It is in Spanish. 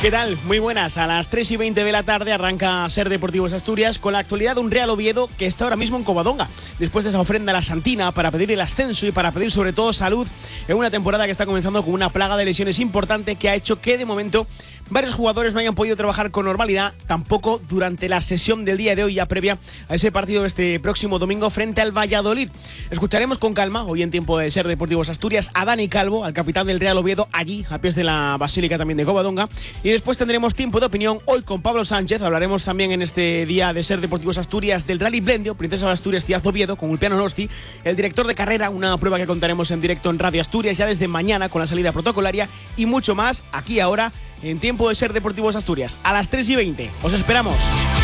¿Qué tal? Muy buenas. A las 3:20 de la tarde arranca Ser Deportivos Asturias con la actualidad de un Real Oviedo que está ahora mismo en Covadonga, después de esa ofrenda a la Santina para pedir el ascenso y para pedir sobre todo salud en una temporada que está comenzando con una plaga de lesiones importante que ha hecho que de momento varios jugadores no hayan podido trabajar con normalidad, tampoco durante la sesión del día de hoy, ya previa a ese partido de este próximo domingo frente al Valladolid. Escucharemos con calma, hoy en tiempo de Ser Deportivos Asturias, a Dani Calvo, al capitán del Real Oviedo, allí, a pies de la Basílica también de Covadonga. Y después tendremos tiempo de opinión hoy con Pablo Sánchez. Hablaremos también en este día de Ser Deportivos Asturias del Rally Blendio, Princesa de Asturias, Ciudad Oviedo, con Ulpiano Nosti, el director de carrera, una prueba que contaremos en directo en Radio Asturias ya desde mañana con la salida protocolaria y mucho más aquí ahora en tiempo de Ser Deportivos Asturias. A las 3:20. Os esperamos.